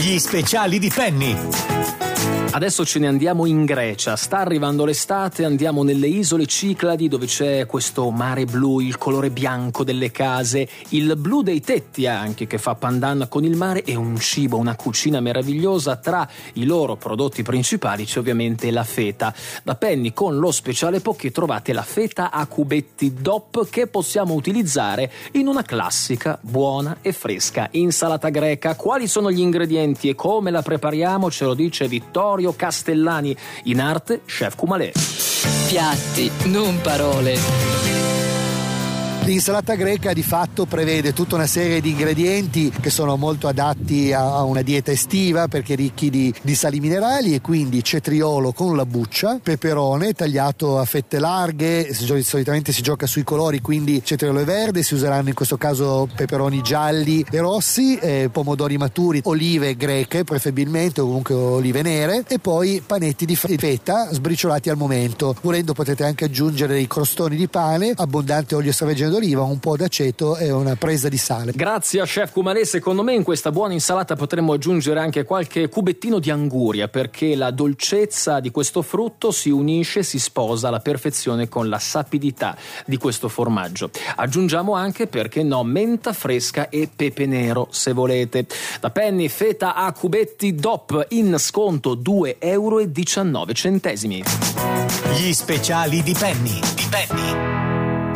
Gli speciali di Penny. Adesso ce ne andiamo in Grecia, sta arrivando l'estate, andiamo nelle isole Cicladi dove c'è questo mare blu, il colore bianco delle case, il blu dei tetti anche che fa pandan con il mare e un cibo, una cucina meravigliosa. Tra i loro prodotti principali c'è ovviamente la feta. Da Penny con lo speciale Poké trovate la feta a cubetti DOP che possiamo utilizzare in una classica, buona e fresca insalata greca. Quali sono gli ingredienti e come la prepariamo ce lo dice Vittorio Castellani, in arte Chef Kumalé. Piatti, non parole. L'insalata greca di fatto prevede tutta una serie di ingredienti che sono molto adatti a una dieta estiva perché ricchi di sali minerali, e quindi cetriolo con la buccia, peperone tagliato a fette larghe, solitamente si gioca sui colori, quindi cetriolo e verde, si useranno in questo caso peperoni gialli e rossi, pomodori maturi, olive greche preferibilmente o comunque olive nere, e poi panetti di feta sbriciolati al momento. Volendo potete anche aggiungere dei crostoni di pane, abbondante olio extravergine d'oliva, un po' d'aceto e una presa di sale. Grazie a Chef Kumalé. Secondo me in questa buona insalata potremmo aggiungere anche qualche cubettino di anguria, perché la dolcezza di questo frutto si unisce, si sposa alla perfezione con la sapidità di questo formaggio. Aggiungiamo anche, perché no, menta fresca e pepe nero se volete. Da Penny feta a cubetti DOP in sconto €2,19. Gli speciali di Penny.